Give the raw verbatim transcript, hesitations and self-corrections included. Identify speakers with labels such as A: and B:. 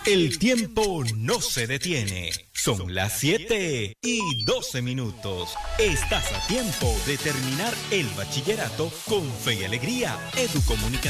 A: El tiempo no se detiene. Son las siete y doce minutos. Estás a tiempo de terminar el bachillerato con fe y alegría. Educomunicación.